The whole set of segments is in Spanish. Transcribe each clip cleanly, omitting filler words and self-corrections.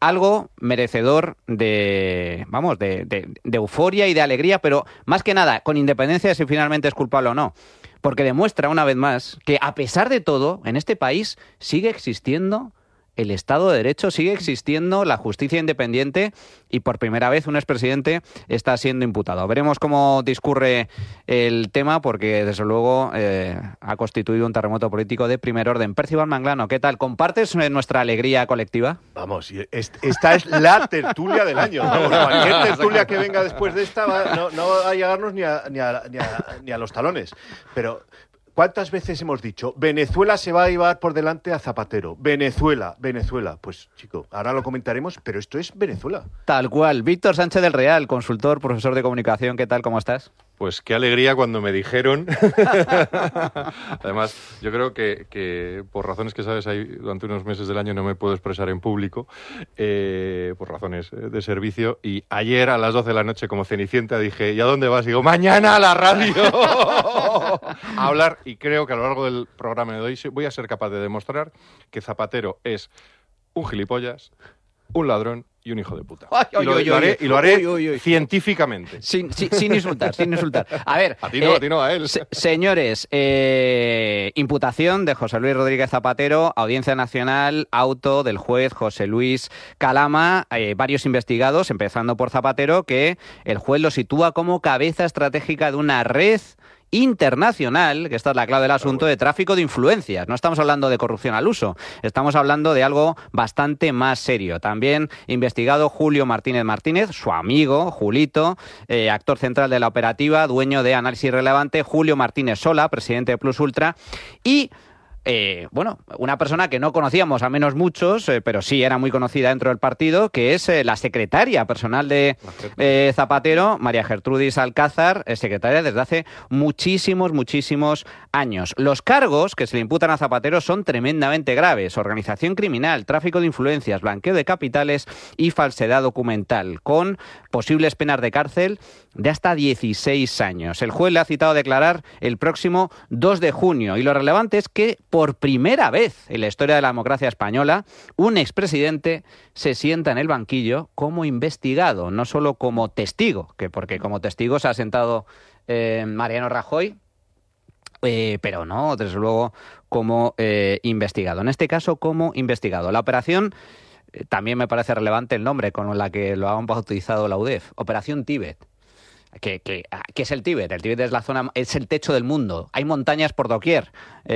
algo merecedor de euforia y de alegría, pero más que nada, con independencia de si finalmente es culpable o no. Porque demuestra una vez más que, a pesar de todo, en este país sigue existiendo el Estado de Derecho, sigue existiendo la justicia independiente y por primera vez un expresidente está siendo imputado. Veremos cómo discurre el tema porque, desde luego, ha constituido un terremoto político de primer orden. Percival Manglano, ¿qué tal? ¿Compartes nuestra alegría colectiva? Vamos, esta es la tertulia del año. Vamos, cualquier tertulia que venga después de esta no va a llegarnos ni a los talones. Pero ¿cuántas veces hemos dicho Venezuela se va a llevar por delante a Zapatero? Venezuela. Pues, chico, ahora lo comentaremos, pero esto es Venezuela. Tal cual. Víctor Sánchez del Real, consultor, profesor de comunicación. ¿Qué tal? ¿Cómo estás? Pues qué alegría cuando me dijeron. Además, yo creo que por razones que sabes, durante unos meses del año no me puedo expresar en público, por razones de servicio. Y ayer a las 12 de la noche, como Cenicienta, dije, ¿y a dónde vas? Digo, mañana a la radio a hablar. Y creo que a lo largo del programa de hoy voy a ser capaz de demostrar que Zapatero es un gilipollas, un ladrón y un hijo de puta. Y lo haré científicamente. Sin insultar. A ver, a ti no, a él. Señores, imputación de José Luis Rodríguez Zapatero, Audiencia Nacional, auto del juez José Luis Calama, varios investigados, empezando por Zapatero, que el juez lo sitúa como cabeza estratégica de una red internacional, que esta es la clave del asunto, de tráfico de influencias. No estamos hablando de corrupción al uso, estamos hablando de algo bastante más serio. También investigado Julio Martínez, su amigo, Julito, actor central de la operativa, dueño de Análisis Relevante, Julio Martínez Sola, presidente de Plus Ultra, y una persona que no conocíamos, a menos muchos, pero sí era muy conocida dentro del partido, que es la secretaria personal de Zapatero, María Gertrudis Alcázar, secretaria desde hace muchísimos años. Los cargos que se le imputan a Zapatero son tremendamente graves: organización criminal, tráfico de influencias, blanqueo de capitales y falsedad documental, con posibles penas de cárcel de hasta 16 años. El juez le ha citado a declarar el próximo 2 de junio y lo relevante es que por primera vez en la historia de la democracia española un expresidente se sienta en el banquillo como investigado, no solo como testigo, porque como testigo se ha sentado Mariano Rajoy, pero no, desde luego, como investigado. En este caso, como investigado. La operación, también me parece relevante el nombre con la que lo han bautizado la UDEF, Operación Tíbet. ¿Qué es el Tíbet? El Tíbet es el techo del mundo. Hay montañas por doquier.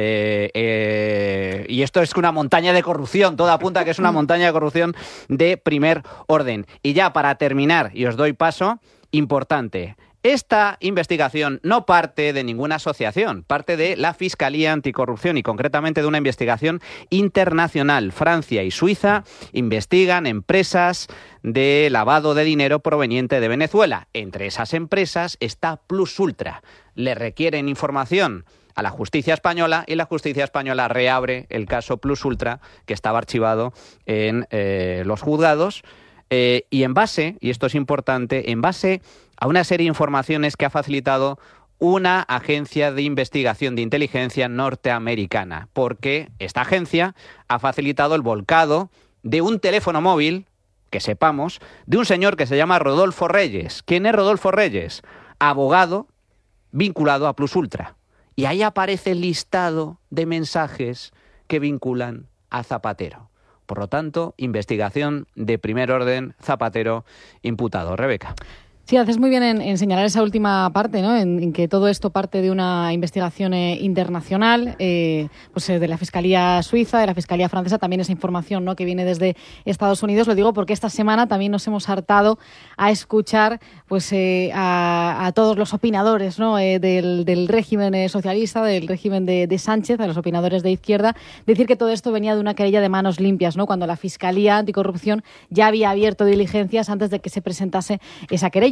Y esto es una montaña de corrupción. Todo apunta a que es una montaña de corrupción de primer orden. Y ya para terminar, y os doy paso, importante. Esta investigación no parte de ninguna asociación, parte de la Fiscalía Anticorrupción y concretamente de una investigación internacional. Francia y Suiza investigan empresas de lavado de dinero proveniente de Venezuela. Entre esas empresas está Plus Ultra. Le requieren información a la justicia española y la justicia española reabre el caso Plus Ultra, que estaba archivado en los juzgados. Y en base, y esto es importante, en base a una serie de informaciones que ha facilitado una agencia de investigación de inteligencia norteamericana, porque esta agencia ha facilitado el volcado de un teléfono móvil, que sepamos, de un señor que se llama Rodolfo Reyes. ¿Quién es Rodolfo Reyes? Abogado vinculado a Plus Ultra. Y ahí aparece el listado de mensajes que vinculan a Zapatero. Por lo tanto, investigación de primer orden, Zapatero imputado. Rebeca. Sí, haces muy bien en señalar esa última parte, ¿no? En que todo esto parte de una investigación internacional, de la Fiscalía Suiza, de la Fiscalía Francesa, también esa información, ¿no?, que viene desde Estados Unidos. Lo digo porque esta semana también nos hemos hartado a escuchar a todos los opinadores, ¿no?, del régimen socialista, del régimen de Sánchez, a los opinadores de izquierda, decir que todo esto venía de una querella de manos limpias, ¿no?, cuando la Fiscalía Anticorrupción ya había abierto diligencias antes de que se presentase esa querella.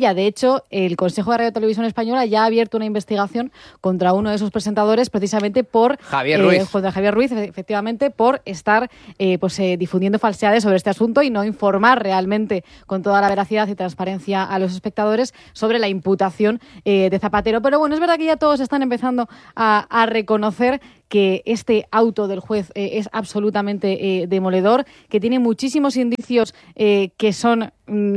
ella. De hecho, el Consejo de Radio Televisión Española ya ha abierto una investigación contra uno de sus presentadores, precisamente por Javier Ruiz. Contra Javier Ruiz, efectivamente, por estar difundiendo falsedades sobre este asunto y no informar realmente con toda la veracidad y transparencia a los espectadores sobre la imputación de Zapatero. Pero bueno, es verdad que ya todos están empezando a reconocer que este auto del juez es absolutamente demoledor, que tiene muchísimos indicios que son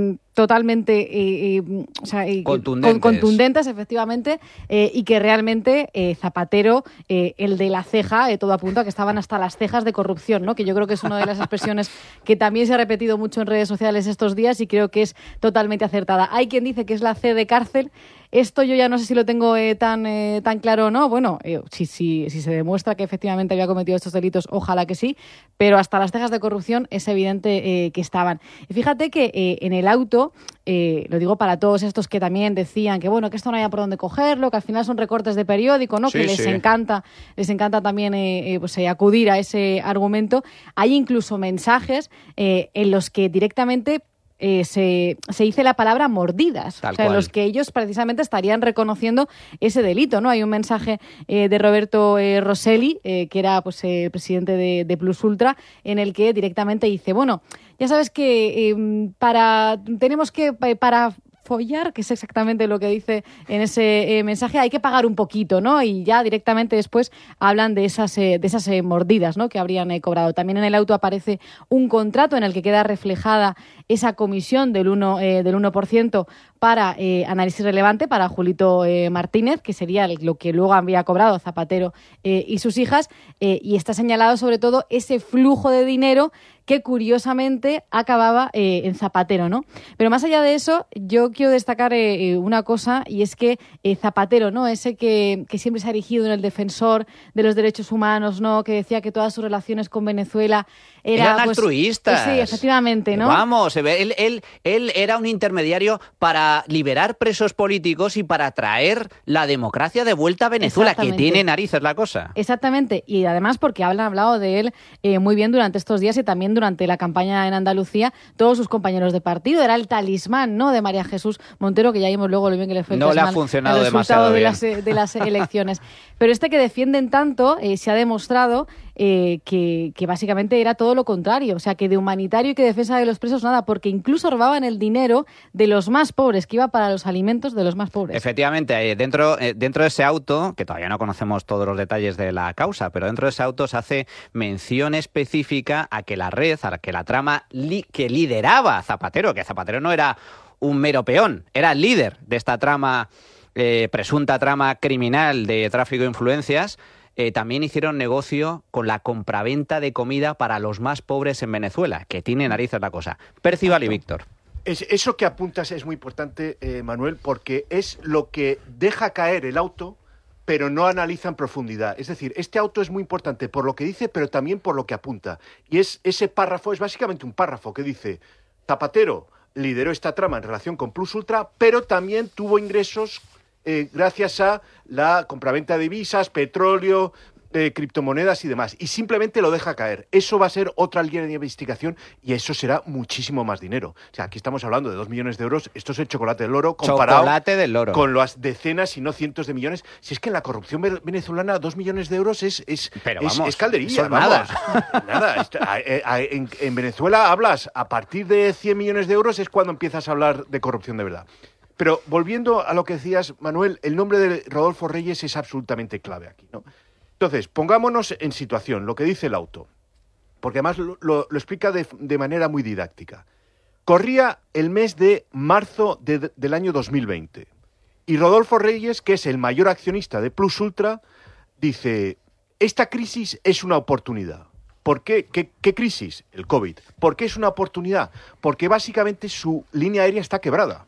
totalmente contundentes, efectivamente, y que realmente Zapatero, el de la ceja, todo apunta a que estaban hasta las cejas de corrupción, ¿no? Que yo creo que es una de las expresiones que también se ha repetido mucho en redes sociales estos días y creo que es totalmente acertada. Hay quien dice que es la C de cárcel. Esto yo ya no sé si lo tengo tan claro o no. Bueno, si se demuestra que efectivamente había cometido estos delitos, ojalá que sí, pero hasta las cejas de corrupción es evidente que estaban. Y fíjate que en el auto, lo digo para todos estos que también decían que bueno, que esto no haya por dónde cogerlo, que al final son recortes de periódico, ¿no? Sí, que les encanta también acudir a ese argumento. Hay incluso mensajes en los que directamente se dice la palabra mordidas, Tal o sea, en cual. los que ellos precisamente estarían reconociendo ese delito, ¿no? Hay un mensaje de Roberto Rosselli, que era el presidente de Plus Ultra, en el que directamente dice, bueno, ya sabes que para follar, que es exactamente lo que dice en ese mensaje, hay que pagar un poquito, ¿no? Y ya directamente después hablan de esas mordidas, ¿no? Que habrían cobrado. También en el auto aparece un contrato en el que queda reflejada esa comisión del 1% para análisis relevante para Julito Martínez, que sería lo que luego había cobrado Zapatero y sus hijas, y está señalado sobre todo ese flujo de dinero que curiosamente acababa en Zapatero, ¿no? Pero más allá de eso, yo quiero destacar una cosa, y es que Zapatero, ¿no? Ese que siempre se ha erigido en el defensor de los derechos humanos, ¿no? Que decía que todas sus relaciones con Venezuela eran altruistas. Sí, efectivamente, ¿no? Vamos, él era un intermediario para liberar presos políticos y para traer la democracia de vuelta a Venezuela, que tiene narices la cosa. Exactamente, y además porque han hablado de él muy bien durante estos días y también durante la campaña en Andalucía, todos sus compañeros de partido. Era el talismán, ¿no?, de María Jesús Montero, que ya vimos luego lo bien que le fue el no le ha talismán, funcionado el demasiado bien. de las elecciones. Pero este que defienden tanto se ha demostrado que básicamente era todo lo contrario, o sea, que de humanitario y que defensa de los presos nada, porque incluso robaban el dinero de los más pobres, que iba para los alimentos de los más pobres. Efectivamente, dentro de ese auto, que todavía no conocemos todos los detalles de la causa, pero dentro de ese auto se hace mención específica a que la red, a que la trama que lideraba Zapatero, que Zapatero no era un mero peón, era el líder de esta trama, presunta trama criminal de tráfico de influencias, también hicieron negocio con la compraventa de comida para los más pobres en Venezuela, que tiene narices la cosa. Percival y Víctor. Eso que apuntas es muy importante, Manuel, porque es lo que deja caer el auto, pero no analiza en profundidad. Es decir, este auto es muy importante por lo que dice, pero también por lo que apunta. Y ese párrafo es básicamente un párrafo que dice: Zapatero lideró esta trama en relación con Plus Ultra, pero también tuvo ingresos gracias a la compraventa de divisas, petróleo, criptomonedas y demás. Y simplemente lo deja caer. Eso va a ser otra línea de investigación y eso será muchísimo más dinero. O sea, aquí estamos hablando de 2 millones de euros. Esto es el chocolate del loro comparado con las decenas, si no cientos de millones. Si es que en la corrupción venezolana 2 millones de euros es calderilla. Nada. Nada. En Venezuela hablas, a partir de 100 millones de euros es cuando empiezas a hablar de corrupción de verdad. Pero volviendo a lo que decías, Manuel, el nombre de Rodolfo Reyes es absolutamente clave aquí, ¿no? Entonces, pongámonos en situación, lo que dice el auto, porque además lo explica de manera muy didáctica. Corría el mes de marzo del año 2020 y Rodolfo Reyes, que es el mayor accionista de Plus Ultra, dice: esta crisis es una oportunidad. ¿Por qué? ¿Qué crisis? El COVID. ¿Por qué es una oportunidad? Porque básicamente su línea aérea está quebrada.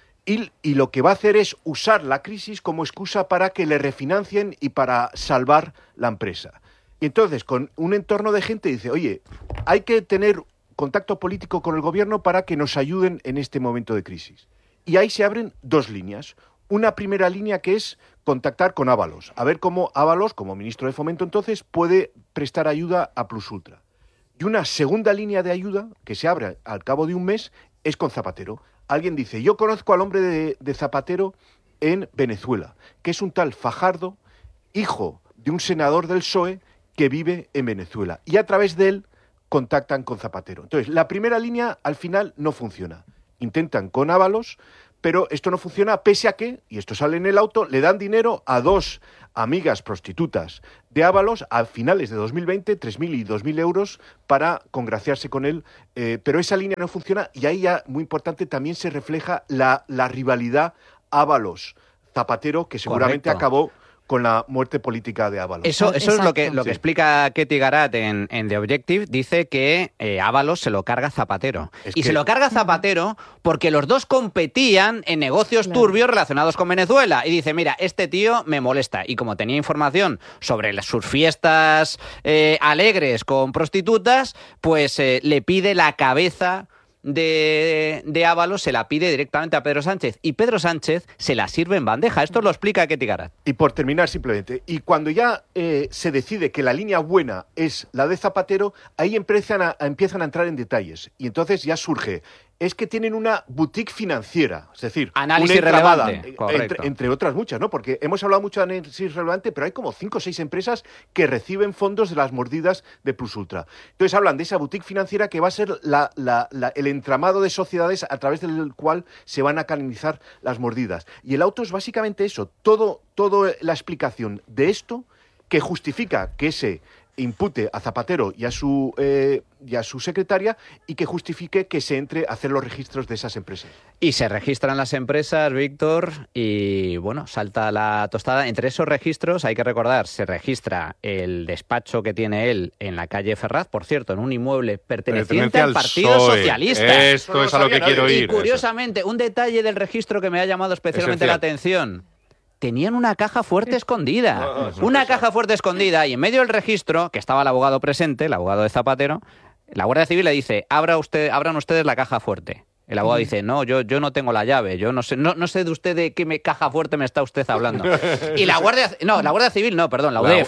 Y lo que va a hacer es usar la crisis como excusa para que le refinancien y para salvar la empresa. Y entonces, con un entorno de gente, dice: oye, hay que tener contacto político con el gobierno para que nos ayuden en este momento de crisis. Y ahí se abren 2 líneas. Una primera línea que es contactar con Ábalos, a ver cómo Ábalos, como ministro de Fomento entonces, puede prestar ayuda a Plus Ultra. Y una segunda línea de ayuda que se abre al cabo de un mes es con Zapatero. Alguien dice, yo conozco al hombre de Zapatero en Venezuela, que es un tal Fajardo, hijo de un senador del PSOE que vive en Venezuela. Y a través de él contactan con Zapatero. Entonces, la primera línea al final no funciona. Intentan con Ábalos, pero esto no funciona pese a que, y esto sale en el auto, le dan dinero a 2 amigas prostitutas de Ábalos a finales de 2020, 3.000 y 2.000 euros para congraciarse con él, pero esa línea no funciona y ahí ya, muy importante, también se refleja la rivalidad Ábalos-Zapatero, que seguramente acabó con la muerte política de Ábalos. Eso es lo que explica Ketty Garat en The Objective. Dice que Ábalos se lo carga Zapatero. Se lo carga Zapatero porque los dos competían en negocios turbios relacionados con Venezuela. Y dice, mira, este tío me molesta. Y como tenía información sobre sus fiestas alegres con prostitutas, pues le pide la cabeza de Ábalos, se la pide directamente a Pedro Sánchez y Pedro Sánchez se la sirve en bandeja. Esto lo explica Ketty Garat. Y por terminar simplemente, y cuando ya se decide que la línea buena es la de Zapatero, ahí empiezan a entrar en detalles y entonces ya surge, es que tienen una boutique financiera, es decir, análisis relevante, entre otras muchas, ¿no? Porque hemos hablado mucho de análisis relevante, pero hay como 5 o 6 empresas que reciben fondos de las mordidas de Plus Ultra. Entonces hablan de esa boutique financiera que va a ser el entramado de sociedades a través del cual se van a canalizar las mordidas. Y el auto es básicamente eso, todo la explicación de esto que justifica que ese impute a Zapatero y a su secretaria y que justifique que se entre a hacer los registros de esas empresas. Y se registran las empresas, Víctor, y bueno, salta la tostada. Entre esos registros, hay que recordar, se registra el despacho que tiene él en la calle Ferraz, por cierto, en un inmueble perteneciente al Partido Socialista. Esto es a lo que quiero ir. Y curiosamente, un detalle del registro que me ha llamado especialmente la atención. Tenían una caja fuerte escondida. Una caja fuerte escondida y en medio del registro, que estaba el abogado presente, el abogado de Zapatero, la Guardia Civil le dice, abran ustedes la caja fuerte. El abogado dice, no, yo no tengo la llave, yo no sé de usted de qué caja fuerte me está usted hablando. Y la Guardia Civil, la UDEF.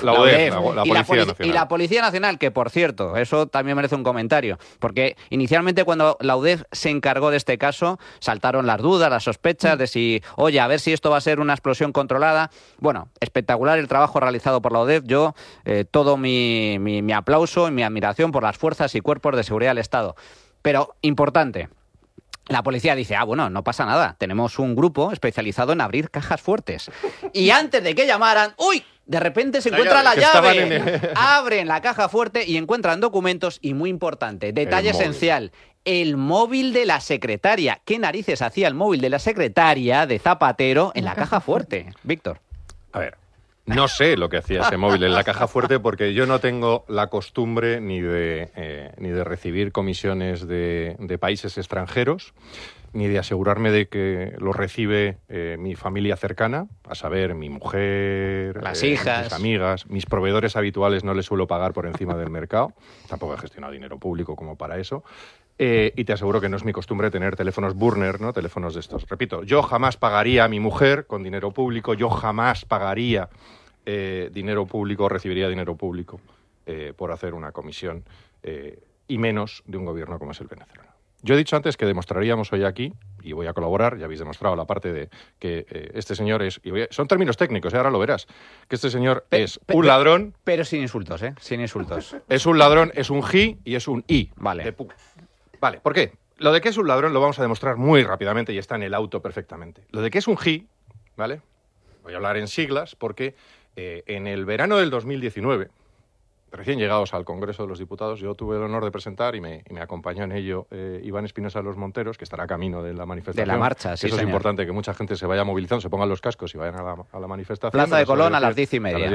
Y la Policía Nacional, que por cierto, eso también merece un comentario, porque inicialmente cuando la UDEF se encargó de este caso, saltaron las dudas, las sospechas de si, oye, a ver si esto va a ser una explosión controlada. Bueno, espectacular el trabajo realizado por la UDEF. Yo, todo mi aplauso y mi admiración por las fuerzas y cuerpos de seguridad del Estado. Pero, importante, la policía dice, bueno, no pasa nada, tenemos un grupo especializado en abrir cajas fuertes. Y antes de que llamaran, ¡uy!, de repente se encuentra la llave. Abren la caja fuerte y encuentran documentos y, muy importante, detalle esencial, el móvil de la secretaria. ¿Qué narices hacía el móvil de la secretaria de Zapatero en la caja fuerte? Víctor. A ver. No sé lo que hacía ese móvil en la caja fuerte porque yo no tengo la costumbre ni de recibir comisiones de países extranjeros, ni de asegurarme de que lo recibe mi familia cercana, a saber, mi mujer, las hijas, mis amigas, mis proveedores habituales no les suelo pagar por encima del mercado, tampoco he gestionado dinero público como para eso. Y te aseguro que no es mi costumbre tener teléfonos burner, ¿no? Teléfonos de estos. Repito, yo jamás pagaría a mi mujer con dinero público, yo jamás pagaría dinero público, recibiría dinero público por hacer una comisión, y menos de un gobierno como es el venezolano. Yo he dicho antes que demostraríamos hoy aquí, y voy a colaborar, ya habéis demostrado la parte de que este señor es... son términos técnicos, ahora lo verás, que este señor es un ladrón... Pero sin insultos, sin insultos. Es un ladrón, es un ji y es un i. Vale. Vale, ¿por qué? Lo de que es un ladrón lo vamos a demostrar muy rápidamente y está en el auto perfectamente. Lo de que es un ji, ¿vale? Voy a hablar en siglas porque en el verano del 2019, recién llegados al Congreso de los Diputados, yo tuve el honor de presentar y me acompañó en ello Iván Espinosa de los Monteros, que estará a camino de la manifestación. De la marcha, sí, eso señor. Es importante que mucha gente se vaya movilizando, se pongan los cascos y vayan a la manifestación. Plaza de Colón a las 10:30. A las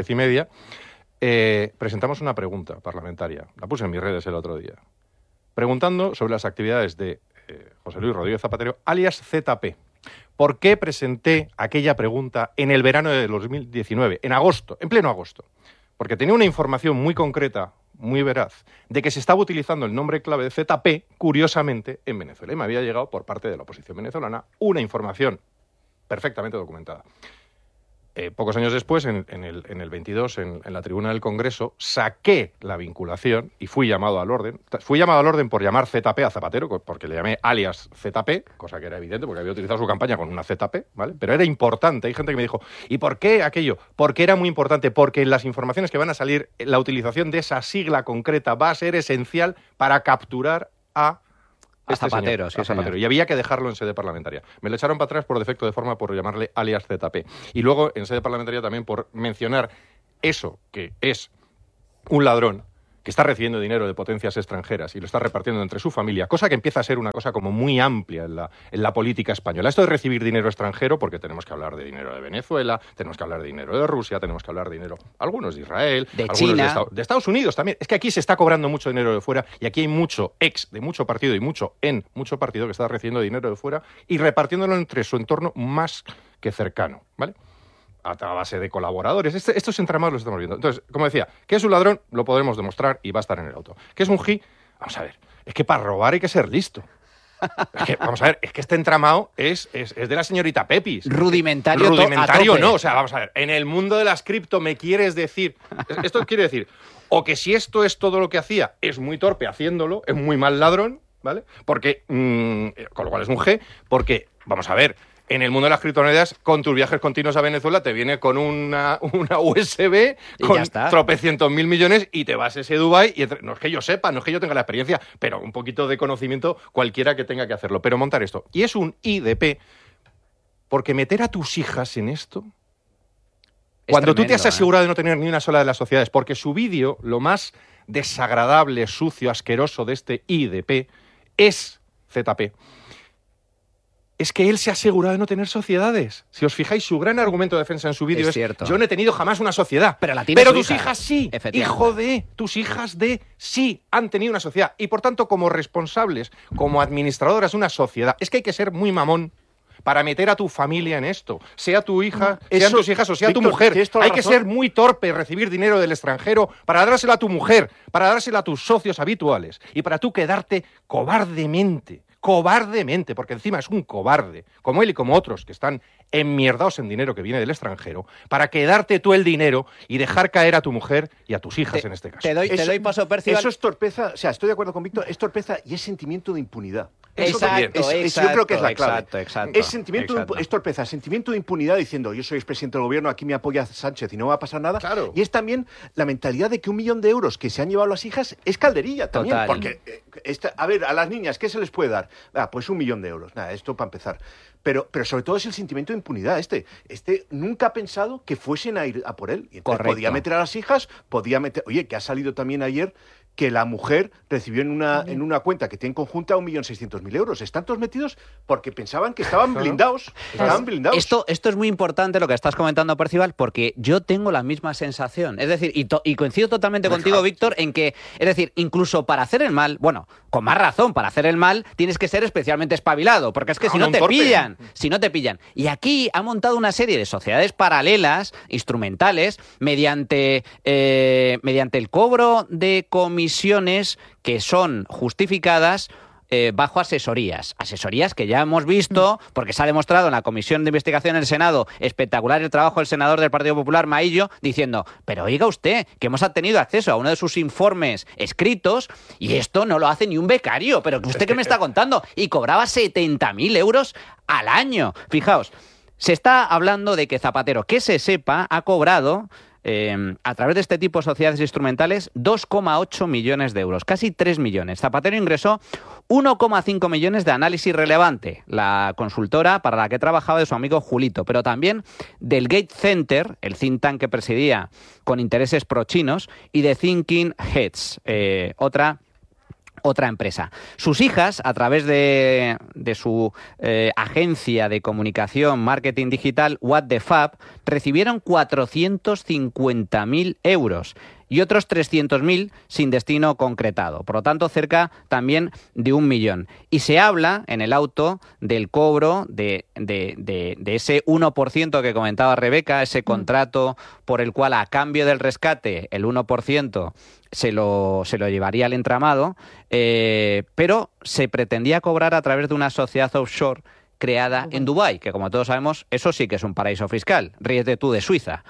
10:30. Presentamos una pregunta parlamentaria, la puse en mis redes el otro día, preguntando sobre las actividades de José Luis Rodríguez Zapatero, alias ZP. ¿Por qué presenté aquella pregunta en el verano de 2019, en agosto, en pleno agosto? Porque tenía una información muy concreta, muy veraz, de que se estaba utilizando el nombre clave de ZP, curiosamente, en Venezuela. Y me había llegado por parte de la oposición venezolana una información perfectamente documentada. pocos años después, en el 22, en la tribuna del Congreso, saqué la vinculación y fui llamado al orden. Fui llamado al orden por llamar ZP a Zapatero, porque le llamé alias ZP, cosa que era evidente, porque había utilizado su campaña con una ZP, ¿vale? Pero era importante. Hay gente que me dijo, ¿y por qué aquello? Porque era muy importante, porque en las informaciones que van a salir, la utilización de esa sigla concreta va a ser esencial para capturar a Zapatero, señor, sí, señor. Zapatero. Y había que dejarlo en sede parlamentaria. Me lo echaron para atrás por defecto de forma por llamarle alias ZP. Y luego en sede parlamentaria también por mencionar eso que es un ladrón que está recibiendo dinero de potencias extranjeras y lo está repartiendo entre su familia, cosa que empieza a ser una cosa como muy amplia en la política española. Esto de recibir dinero extranjero, porque tenemos que hablar de dinero de Venezuela, tenemos que hablar de dinero de Rusia, tenemos que hablar de dinero, algunos de Israel, de algunos China, de Estados Unidos también. Es que aquí se está cobrando mucho dinero de fuera y aquí hay mucho ex de mucho partido y mucho partido que está recibiendo dinero de fuera y repartiéndolo entre su entorno más que cercano, ¿vale? A base de colaboradores. Estos entramados los estamos viendo. Entonces, como decía, ¿qué es un ladrón? Lo podremos demostrar y va a estar en el auto. ¿Qué es un GI? Vamos a ver, es que para robar hay que ser listo. Es que, vamos a ver, es que este entramado es de la señorita Pepis. Rudimentario, Rudimentario a tope. no, o sea, vamos a ver, en el mundo de las cripto me quieres decir, esto quiere decir, o que si esto es todo lo que hacía, es muy torpe haciéndolo, es muy mal ladrón, ¿vale? Porque, con lo cual es un G, porque, vamos a ver, en el mundo de las criptomonedas, con tus viajes continuos a Venezuela, te viene con una USB Y con ya está. tropecientos mil millones y te vas a ese Dubái. No es que yo sepa, no es que yo tenga la experiencia, pero un poquito de conocimiento cualquiera que tenga que hacerlo. Pero montar esto. Y es un IDP, porque meter a tus hijas en esto, cuando tú te has asegurado de no tener ni una sola de las sociedades, porque su vídeo, lo más desagradable, sucio, asqueroso de este IDP es ZP. Es que él se ha asegurado de no tener sociedades. Si os fijáis, su gran argumento de defensa en su vídeo es cierto. yo no he tenido jamás una sociedad. Pero la tiene su tus hija. hijas sí. Efectivamente. Hijo de, tus hijas de sí han tenido una sociedad. Y por tanto, como responsables, como administradoras de una sociedad, es que hay que ser muy mamón para meter a tu familia en esto. Sea tu hija, sean tus hijas o sea Víctor, tu mujer. tienes toda la Hay que razón. ser muy torpe recibir dinero del extranjero para dárselo a tu mujer, para dárselo a tus socios habituales y para tú quedarte cobardemente, porque encima es un cobarde, como él y como otros que están enmierdados en dinero que viene del extranjero, para quedarte tú el dinero y dejar caer a tu mujer y a tus hijas en este caso. Te doy paso, Percival. Eso es torpeza, o sea, estoy de acuerdo con Víctor, es torpeza y es sentimiento de impunidad. Eso también. Yo creo que es la clave. Exacto. Es sentimiento es torpeza, sentimiento de impunidad diciendo yo soy expresidente del gobierno, aquí me apoya Sánchez y no va a pasar nada. Claro. Y es también la mentalidad de que 1 millón de euros que se han llevado las hijas es calderilla también. Total. Porque, a ver, a las niñas, ¿qué se les puede dar? Pues 1 millón de euros. Nada, esto para empezar. Pero sobre todo es el sentimiento de impunidad. Este nunca ha pensado que fuesen a ir a por él. Y entonces Correcto. podía meter a las hijas, podía meter... Oye, que ha salido también ayer que la mujer recibió en una cuenta que tiene conjunta 1.600.000 euros. Están todos metidos porque pensaban que estaban blindados. Estaban blindados. Esto es muy importante lo que estás comentando, Percival, porque yo tengo la misma sensación. Es decir, y coincido totalmente contigo, Víctor, en que, es decir, incluso para hacer el mal, bueno, con más razón, para hacer el mal tienes que ser especialmente espabilado, porque es que si no te pillan. Y aquí ha montado una serie de sociedades paralelas, instrumentales, mediante el cobro de comisiones que son justificadas bajo asesorías que ya hemos visto, porque se ha demostrado en la Comisión de Investigación del Senado, espectacular el trabajo del senador del Partido Popular, Maillo, diciendo, pero oiga usted, que hemos tenido acceso a uno de sus informes escritos y esto no lo hace ni un becario, pero ¿usted qué me está contando? Y cobraba 70.000 euros al año. Fijaos, se está hablando de que Zapatero, que se sepa, ha cobrado... a través de este tipo de sociedades instrumentales 2,8 millones de euros, casi 3 millones. Zapatero ingresó 1,5 millones de Análisis Relevante, la consultora para la que trabajaba de su amigo Julito, pero también del Gate Center, el think tank que presidía con intereses pro-chinos, y de Thinking Heads, otra empresa. Sus hijas, a través de su agencia de comunicación, marketing digital, What the Fab, recibieron 450.000 euros y otros 300.000 sin destino concretado. Por lo tanto, cerca también de 1 millón. Y se habla en el auto del cobro de ese 1% que comentaba Rebeca, ese contrato por el cual a cambio del rescate el 1% se lo llevaría al entramado, pero se pretendía cobrar a través de una sociedad offshore creada en Dubái, que como todos sabemos, eso sí que es un paraíso fiscal. Ríete tú de Suiza.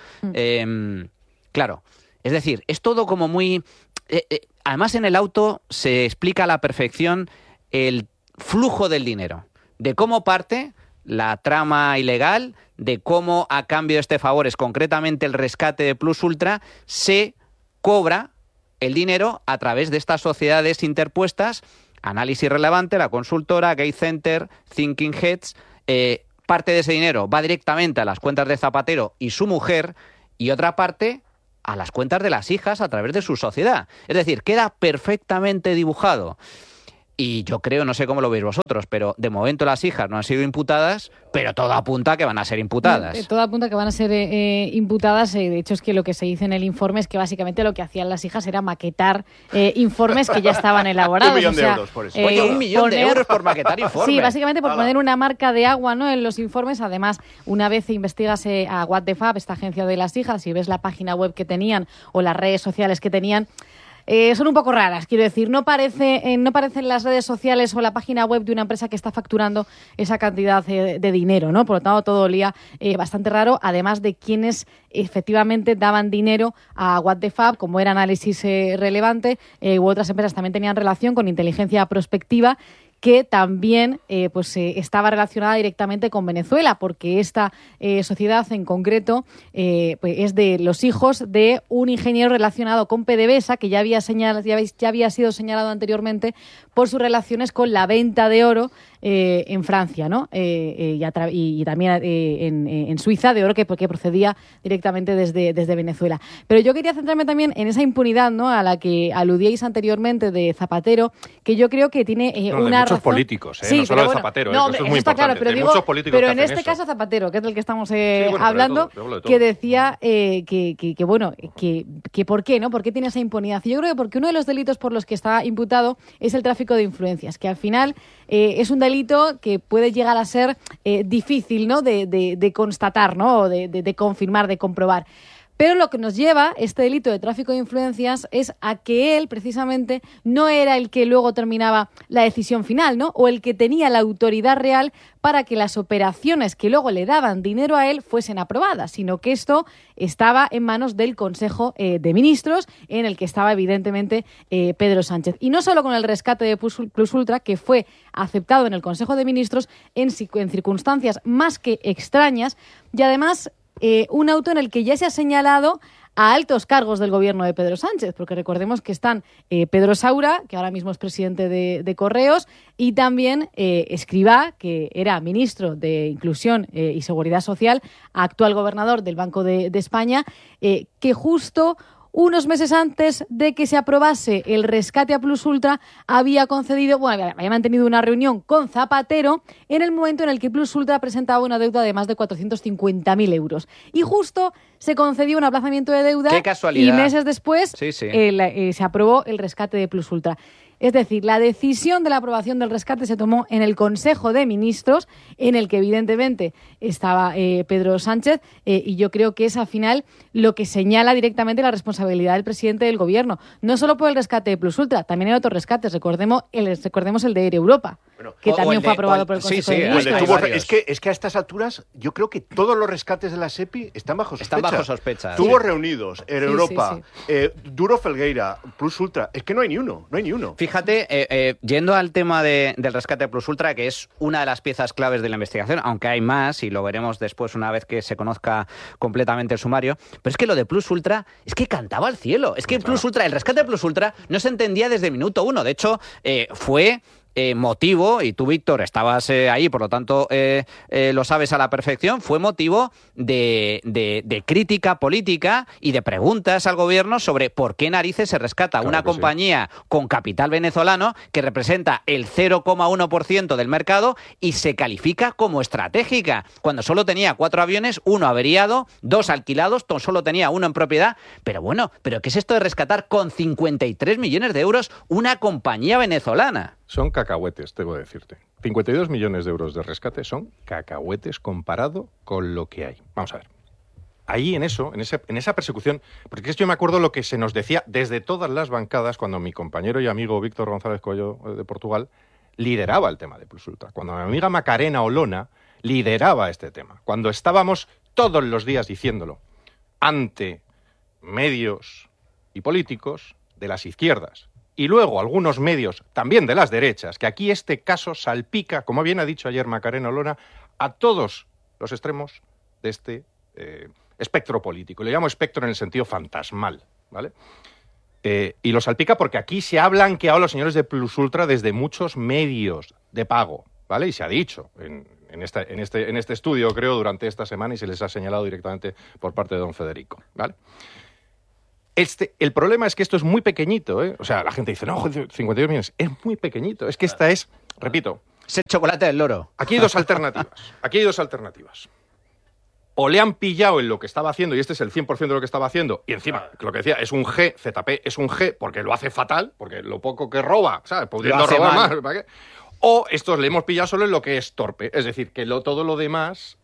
Claro, es decir, es todo como muy... además, en el auto se explica a la perfección el flujo del dinero, de cómo parte la trama ilegal, de cómo a cambio de este favor, es concretamente el rescate de Plus Ultra, se cobra el dinero a través de estas sociedades interpuestas. Análisis Relevante, la consultora, Gate Center, Thinking Heads. Parte de ese dinero va directamente a las cuentas de Zapatero y su mujer, y otra parte a las cuentas de las hijas a través de su sociedad. Es decir, queda perfectamente dibujado. Y yo creo, no sé cómo lo veis vosotros, pero de momento las hijas no han sido imputadas, pero todo apunta a que van a ser imputadas. Todo apunta a que van a ser imputadas. De hecho, es que lo que se dice en el informe es que básicamente lo que hacían las hijas era maquetar informes que ya estaban elaborados. 1 millón de euros por eso. Oye, 1 millón de euros por maquetar informes. Sí, básicamente por poner una marca de agua, ¿no?, en los informes. Además, una vez investigas a What the Fab, esta agencia de las hijas, y ves la página web que tenían o las redes sociales que tenían, son un poco raras, quiero decir, no parecen las redes sociales o la página web de una empresa que está facturando esa cantidad de dinero, ¿no? Por lo tanto, todo olía bastante raro, además de quienes efectivamente daban dinero a What the Fab, como era Análisis Relevante, u otras empresas también tenían relación con inteligencia prospectiva, que también estaba relacionada directamente con Venezuela, porque esta sociedad en concreto es de los hijos de un ingeniero relacionado con PDVSA, que ya había sido señalado anteriormente por sus relaciones con la venta de oro en Francia, ¿no? Y también en Suiza, de oro que procedía directamente desde Venezuela. Pero yo quería centrarme también en esa impunidad, ¿no?, a la que aludíais anteriormente de Zapatero, que yo creo que tiene una muchos políticos, sí, no solo de Zapatero, no, eso es muy está importante. Claro, pero digo, muchos políticos pero que en hacen este eso. caso Zapatero, que es del que estamos bueno, hablando, de todo. que decía que ¿por qué, no? ¿Por qué tiene esa impunidad? Y yo creo que porque uno de los delitos por los que está imputado es el tráfico de influencias, que al final es un delito que puede llegar a ser difícil, ¿no?, de constatar, ¿no?, o de confirmar, de comprobar. Pero lo que nos lleva este delito de tráfico de influencias es a que él, precisamente, no era el que luego terminaba la decisión final, ¿no?, o el que tenía la autoridad real para que las operaciones que luego le daban dinero a él fuesen aprobadas, sino que esto estaba en manos del Consejo de Ministros, en el que estaba evidentemente Pedro Sánchez. Y no solo con el rescate de Plus Ultra, que fue aceptado en el Consejo de Ministros en circunstancias más que extrañas, y además un auto en el que ya se ha señalado a altos cargos del gobierno de Pedro Sánchez, porque recordemos que están Pedro Saura, que ahora mismo es presidente de Correos, y también Escrivá, que era ministro de Inclusión y Seguridad Social, actual gobernador del Banco de España, que justo unos meses antes de que se aprobase el rescate a Plus Ultra, había mantenido una reunión con Zapatero en el momento en el que Plus Ultra presentaba una deuda de más de 450.000 euros. Y justo se concedió un aplazamiento de deuda. ¡Qué casualidad! Y meses después se aprobó el rescate de Plus Ultra. Es decir, la decisión de la aprobación del rescate se tomó en el Consejo de Ministros, en el que evidentemente estaba Pedro Sánchez, y yo creo que es al final lo que señala directamente la responsabilidad del presidente del Gobierno. No solo por el rescate de Plus Ultra, también hay otros rescates. Recordemos el de Air Europa, que también fue aprobado por el Consejo de Ministros. Es que a estas alturas yo creo que todos los rescates de la SEPI están bajo sospecha. Tuvo reunidos Air Europa, Duro Felgueira, Plus Ultra. Es que no hay ni uno. Fíjate, yendo al tema del rescate de Plus Ultra, que es una de las piezas claves de la investigación, aunque hay más y lo veremos después una vez que se conozca completamente el sumario, pero es que lo de Plus Ultra es que cantaba al cielo. Es que Plus Ultra, el rescate de Plus Ultra no se entendía desde minuto uno. De hecho, fue motivo, y tú, Víctor, estabas ahí, por lo tanto lo sabes a la perfección, fue motivo de crítica política y de preguntas al gobierno sobre por qué narices se rescata una compañía con capital venezolano que representa el 0,1% del mercado y se califica como estratégica, cuando solo tenía 4 aviones, 1 averiado, 2 alquilados, solo tenía 1 en propiedad. Pero ¿qué es esto de rescatar con 53 millones de euros una compañía venezolana? Son cacahuetes, debo decirte. 52 millones de euros de rescate son cacahuetes comparado con lo que hay. Vamos a ver. Ahí en esa persecución, porque es que yo me acuerdo lo que se nos decía desde todas las bancadas cuando mi compañero y amigo Víctor González Coello de Portugal lideraba el tema de Plus Ultra, cuando mi amiga Macarena Olona lideraba este tema, cuando estábamos todos los días diciéndolo ante medios y políticos de las izquierdas y luego algunos medios también de las derechas, que aquí este caso salpica, como bien ha dicho ayer Macarena Olona, a todos los extremos de este espectro político. Le llamo espectro en el sentido fantasmal, ¿vale? Y lo salpica porque aquí se ha blanqueado a los señores de Plus Ultra desde muchos medios de pago, ¿vale? Y se ha dicho en este estudio, creo, durante esta semana, y se les ha señalado directamente por parte de don Federico, ¿vale? El problema es que esto es muy pequeñito, ¿eh? O sea, la gente dice, no, 52 millones, es muy pequeñito. Es que esta es, repito... Es el chocolate del loro. Aquí hay dos alternativas. O le han pillado en lo que estaba haciendo, y este es el 100% de lo que estaba haciendo, y encima, lo que decía, es un G, ZP es un G, porque lo hace fatal, porque lo poco que roba, ¿sabes? Pudiendo robar más, ¿para qué? O estos le hemos pillado solo en lo que es torpe, es decir, que todo lo demás,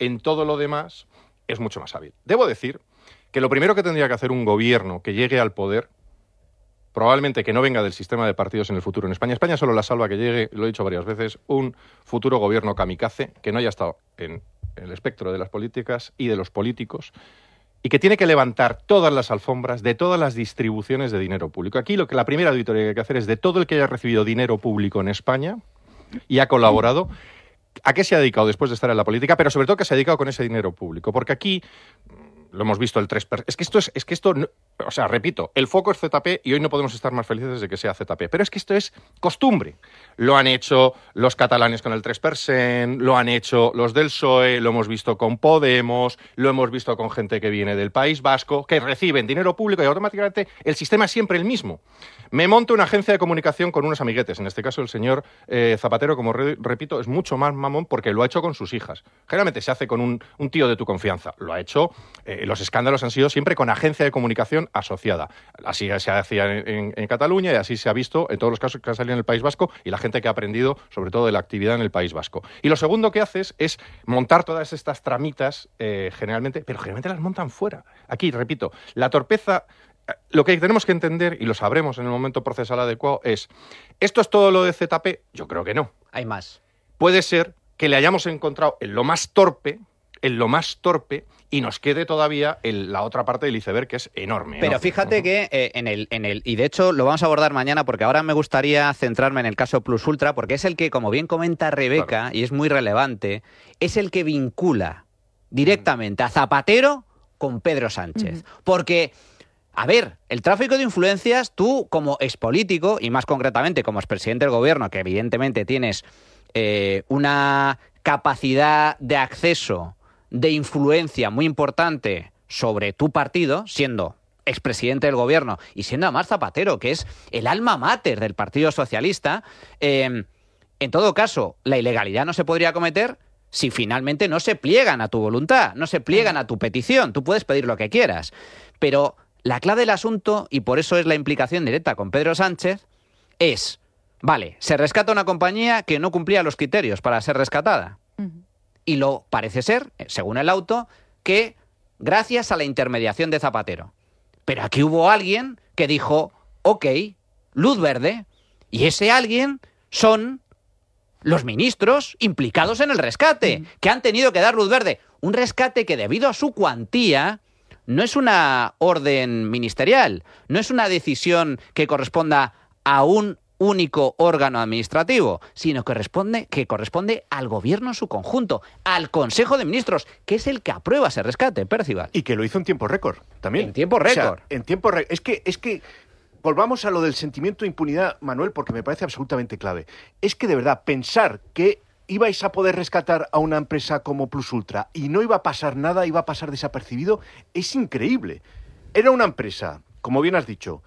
es mucho más hábil. Debo decir que lo primero que tendría que hacer un gobierno que llegue al poder, probablemente que no venga del sistema de partidos en el futuro en España. España solo la salva que llegue, lo he dicho varias veces, un futuro gobierno kamikaze que no haya estado en el espectro de las políticas y de los políticos y que tiene que levantar todas las alfombras de todas las distribuciones de dinero público. Aquí la primera auditoría que hay que hacer es de todo el que haya recibido dinero público en España y ha colaborado, a qué se ha dedicado después de estar en la política, pero sobre todo qué se ha dedicado con ese dinero público. Porque aquí... Lo hemos visto el 3%. Es que esto, o sea, repito, el foco es ZP y hoy no podemos estar más felices de que sea ZP. Pero es que esto es costumbre. Lo han hecho los catalanes con el 3%, lo han hecho los del PSOE, lo hemos visto con Podemos, lo hemos visto con gente que viene del País Vasco, que reciben dinero público y automáticamente el sistema es siempre el mismo. Me monto una agencia de comunicación con unos amiguetes. En este caso, el señor Zapatero, como repito, es mucho más mamón porque lo ha hecho con sus hijas. Generalmente se hace con un tío de tu confianza. Lo ha hecho... los escándalos han sido siempre con agencia de comunicación asociada. Así se hacía en Cataluña y así se ha visto en todos los casos que han salido en el País Vasco y la gente que ha aprendido sobre todo de la actividad en el País Vasco. Y lo segundo que haces es montar todas estas tramitas generalmente las montan fuera. Aquí, repito, la torpeza... Lo que tenemos que entender, y lo sabremos en el momento procesal adecuado, es ¿esto es todo lo de ZP? Yo creo que no. Hay más. Puede ser que le hayamos encontrado en lo más torpe, y nos quede todavía la otra parte del iceberg, que es enorme. Pero fíjate que y de hecho lo vamos a abordar mañana, porque ahora me gustaría centrarme en el caso Plus Ultra, porque es el que, como bien comenta Rebeca, claro, y es muy relevante, es el que vincula directamente a Zapatero con Pedro Sánchez. Porque, a ver, el tráfico de influencias, tú como expolítico, y más concretamente como expresidente del gobierno, que evidentemente tienes una capacidad de acceso, de influencia muy importante sobre tu partido, siendo expresidente del gobierno y siendo además Zapatero, que es el alma mater del Partido Socialista, en todo caso, la ilegalidad no se podría cometer si finalmente no se pliegan a tu voluntad, no se pliegan a tu petición. Tú puedes pedir lo que quieras, pero la clave del asunto, y por eso es la implicación directa con Pedro Sánchez, es, vale, se rescata una compañía que no cumplía los criterios para ser rescatada. Y lo parece ser, según el auto, que gracias a la intermediación de Zapatero. Pero aquí hubo alguien que dijo, ok, luz verde, y ese alguien son los ministros implicados en el rescate, que han tenido que dar luz verde. Un rescate que, debido a su cuantía, no es una orden ministerial, no es una decisión que corresponda a un único órgano administrativo, sino que corresponde al gobierno en su conjunto, al Consejo de Ministros, que es el que aprueba ese rescate, Percival. Y que lo hizo en tiempo récord, también. En tiempo récord. O sea, en tiempo récord. Es que volvamos a lo del sentimiento de impunidad, Manuel, porque me parece absolutamente clave. Es que, de verdad, pensar que ibais a poder rescatar a una empresa como Plus Ultra y no iba a pasar nada, iba a pasar desapercibido, es increíble. Era una empresa, como bien has dicho,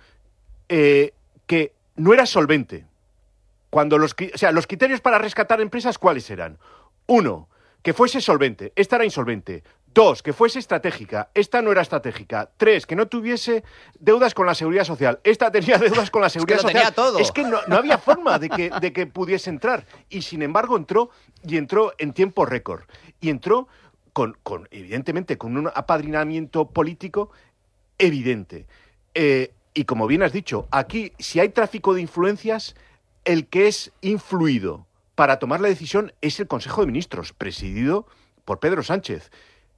que no era solvente. Los criterios para rescatar empresas, ¿cuáles eran? 1, que fuese solvente. Esta era insolvente. 2, que fuese estratégica. Esta no era estratégica. 3, que no tuviese deudas con la Seguridad Social. Esta tenía deudas con la Seguridad Social. Tenía todo. Es que no había forma de que pudiese entrar. Y sin embargo entró en tiempo récord. Y entró evidentemente, con un apadrinamiento político evidente. Y como bien has dicho, aquí, si hay tráfico de influencias, el que es influido para tomar la decisión es el Consejo de Ministros, presidido por Pedro Sánchez.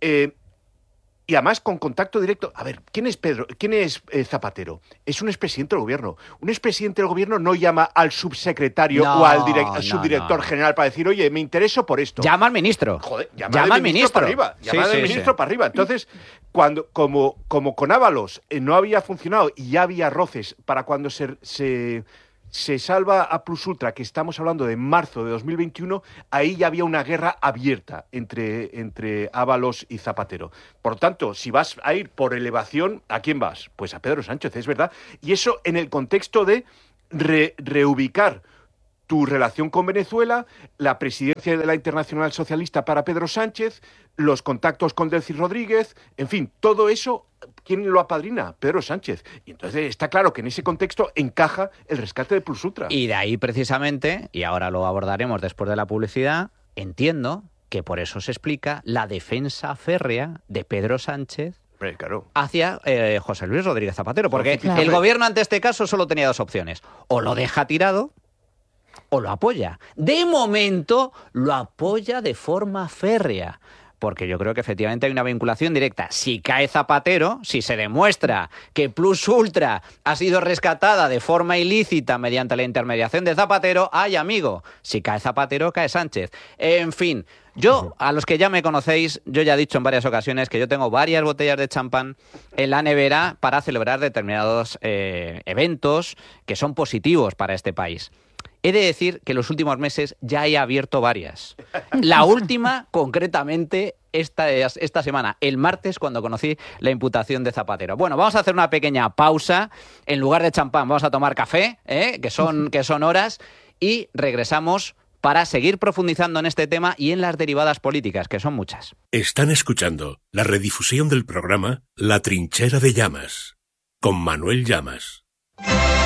Y además con contacto directo. A ver, ¿quién es Zapatero? Es un expresidente del gobierno. Un expresidente del gobierno no llama al subsecretario o al subdirector general para decir, oye, me intereso por esto. Llama al ministro. Joder, llama al ministro para arriba. Llama al ministro para arriba. Entonces, como con Ábalos no había funcionado y ya había roces para cuando se salva a Plus Ultra, que estamos hablando de marzo de 2021, ahí ya había una guerra abierta entre Ábalos y Zapatero. Por lo tanto, si vas a ir por elevación, ¿a quién vas? Pues a Pedro Sánchez, es verdad. Y eso en el contexto de reubicar tu relación con Venezuela, la presidencia de la Internacional Socialista para Pedro Sánchez, los contactos con Delcy Rodríguez, en fin, todo eso, ¿quién lo apadrina? Pedro Sánchez. Y entonces está claro que en ese contexto encaja el rescate de Plus Ultra. Y de ahí precisamente, y ahora lo abordaremos después de la publicidad, entiendo que por eso se explica la defensa férrea de Pedro Sánchez Claro. hacia José Luis Rodríguez Zapatero, porque Claro. el gobierno ante este caso solo tenía dos opciones: o lo deja tirado o lo apoya. De momento lo apoya de forma férrea, porque yo creo que efectivamente hay una vinculación directa. Si cae Zapatero, si se demuestra que Plus Ultra ha sido rescatada de forma ilícita mediante la intermediación de Zapatero, ¡ay, amigo! Si cae Zapatero, cae Sánchez. En fin, yo, a los que ya me conocéis, yo ya he dicho en varias ocasiones que yo tengo varias botellas de champán en la nevera para celebrar determinados eventos que son positivos para este país. He de decir que en los últimos meses ya he abierto varias. La última, concretamente, esta semana, el martes, cuando conocí la imputación de Zapatero. Bueno, vamos a hacer una pequeña pausa. En lugar de champán, vamos a tomar café, que son horas, y regresamos para seguir profundizando en este tema y en las derivadas políticas, que son muchas. Están escuchando la redifusión del programa La Trinchera de Llamas, con Manuel Llamas.